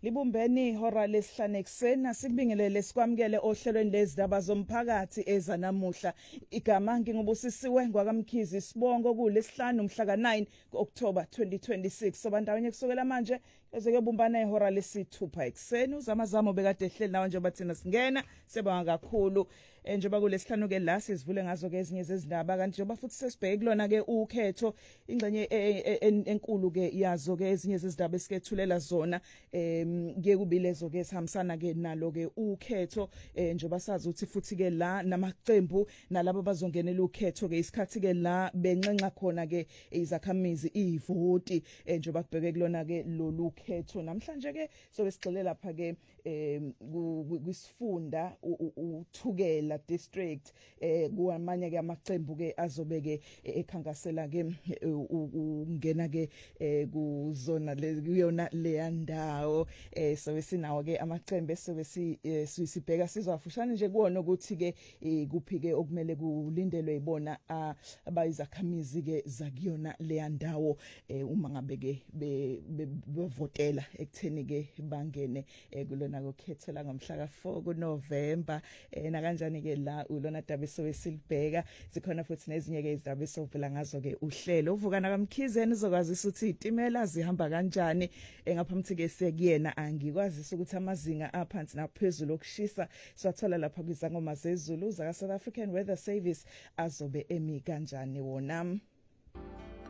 Libumbeni ihora lesihlanu ekseni asikubingelele sikwamukele ohlelweni lezindaba zomphakathi ezanamuhla. Igama ngingubusisiwe ngwakamkhizi Sibongo kulesihlanu mhla ka9 October 2026. Sobandawonye kusukela manje ezeke bumbana ihora lesithupha ekseni. Uzamazamo bekade ehleli nawe njengoba thina singena sebanga kakhulu. Njengoba kulesihlanu ke la sizivule ngazo ke ezinye zezindaba kanti njengoba futhi sesibheke kulona ke ukhetho ingxenye enkulu ke yazo ke ezinye zezindaba esikethulela zona ngeke kubilezo ke sihambisana ke nalo ke ukhetho njengoba sazi ukuthi futhi ke la namaqembu nalabo bazongenela ukhetho ke isikhathi ke la benxenxa khona ke izakhamizi ivoti njengoba kubheke kulona ke lolu khetho namhlanje ke sobe sigxile lapha ke kwisifunda uthukela district kuamanye ke amaqembu ke azobeke ekhankasela ke ungena ke kuzona leyona leyandawo sobe sinawo ke amaqembu sobe sibheka sizafushane nje kuona ukuthi ke kuphi ke okumele kulindelwe ibona abayizakhamizi ke zakuyona leyandawo uma ngabe ke bevotela ekutheni ke bangene kulona kokhethela ngomhla ka4 kuNovember na kanjani ke la ulona daba sobe silibheka sikhona futhi nezinye ke izindaba esovela ngazo ke uhlelo uvukana kaMkhizeni uzokwazisa ukuthi izitimela zihamba kanjani ngaphambi ke sekuyena angikwazisa ukuthi amazinga aphansi naphezulu okushisa siwathola lapha kwizangoma zezulu za South African Weather Service azobe emi kanjani wona.